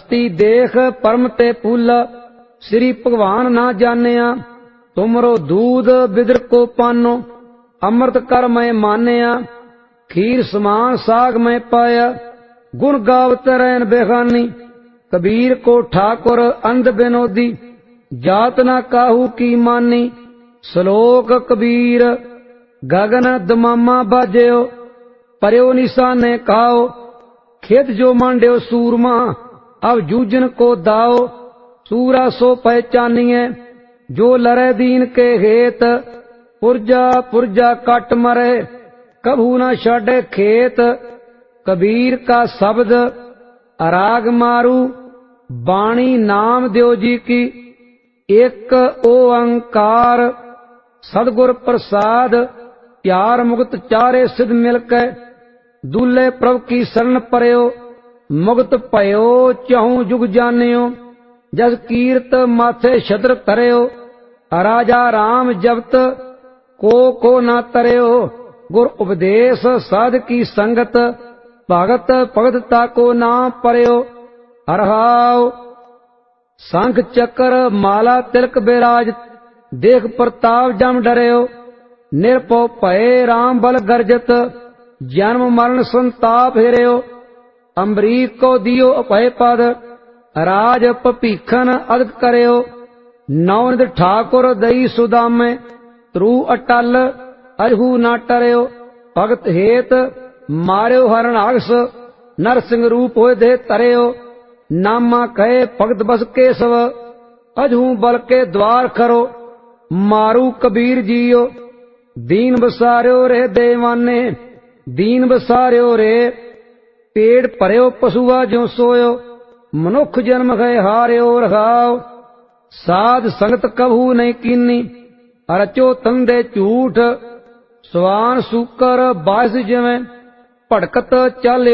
ताती देख परम ते फूल, श्री भगवान ना जानिया। तुमरो दूध बिदर को पानो, अमृत कर मैं मानिया। खीर समान साग में पाया, गुण गावत रैन बेगानी। कबीर को ठाकुर अंध बिनोदी, जात न काहू की मानी। श्लोक कबीर गगन दमामा बाजयो, पर्यो निशाने खाओ। खेत जो मांड्यो सूरमा, अब जूझन को दाओ। सूरा सो पहचानिए, जो लरे दीन के हेत। पुरजा पुरजा कट मरे, कभू न छाड़े खेत। कबीर का शब्द अराग मारू, बाणी नाम देव जी की। एक ओंकार सदगुर प्रसाद, प्यार मुक्त चारे सिद्ध मिलके। दूल्हे प्रभु की शरण परयो, मुक्त भयो चहु जुग जानियो। जस कीर्त माथे छत्र करयो, राजा राम जपत को न तरयो। गुर उपदेश साध की संगत, भगत भगत ताको नाम परयो। हरहाव शंख चक्र माला तिलक बिराज, देख प्रताप जम डरयो। निरपो भय राम बल गर्जत, जन्म मरण संताप हेरयो। अम्बरीक को दियो अभय पद, राज पपीखन अदक करयो। नवनिध ठाकुर दई सुदामे, त्रु अटल अजहू न टरयो। भगत हेत मार्यो हरणाक्ष, नरसिंह रूप होए दे तरयो। नामा कहे भगत बस केशव, अजहू बल के द्वार करो। मारू कबीर जियो, दीन बसार्यो रे देवाने। दीन बसार्यो रे, पेड़ भरयो पशुआ ज्यो सोयो। मनुख जन्म गए हार्यो रखाओ, साध संगत कभू नहीं कीनी। रचो तंदे झूठ, स्वान सूकर बास जिवें, भड़कत चल